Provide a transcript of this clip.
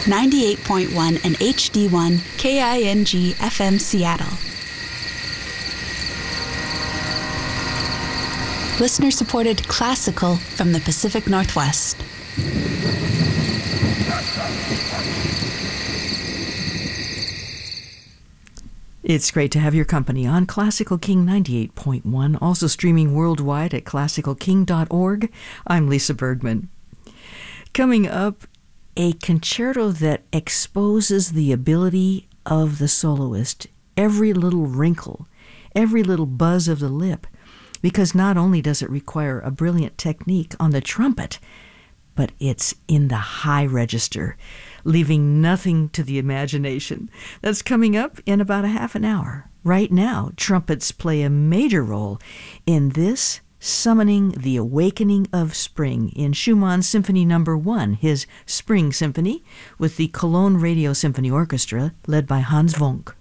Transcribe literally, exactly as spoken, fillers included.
ninety-eight point one and H D one K I N G F M Seattle. Listener-supported classical from the Pacific Northwest. It's great to have your company on Classical King ninety-eight point one, also streaming worldwide at classical king dot org. I'm Lisa Bergman. Coming up, a concerto that exposes the ability of the soloist, every little wrinkle, every little buzz of the lip, because not only does it require a brilliant technique on the trumpet, but it's in the high register, leaving nothing to the imagination. That's coming up in about a half an hour. Right now, trumpets play a major role in this summoning the awakening of spring in Schumann's Symphony Number One, his Spring Symphony, with the Cologne Radio Symphony Orchestra led by Hans Vonk.